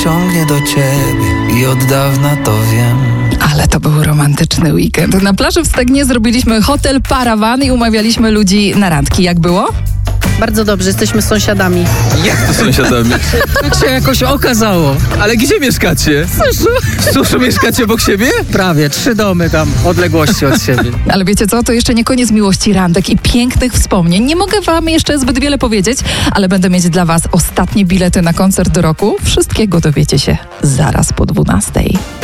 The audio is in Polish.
ciągnie do ciebie i od dawna to wiem. Ale to był romantyczny weekend. Na plaży w Stegnie zrobiliśmy hotel Parawan i umawialiśmy ludzi na randki. Jak było? Bardzo dobrze, jesteśmy sąsiadami. Jak to sąsiadami? Tak się jakoś okazało. Ale gdzie mieszkacie? W Suszu mieszkacie obok siebie? Prawie 3 domy tam odległości od siebie. Ale wiecie co? To jeszcze nie koniec miłości, randek i pięknych wspomnień. Nie mogę wam jeszcze zbyt wiele powiedzieć, ale będę mieć dla was ostatnie bilety na koncert do roku. Wszystkiego dowiecie się zaraz po 12:00.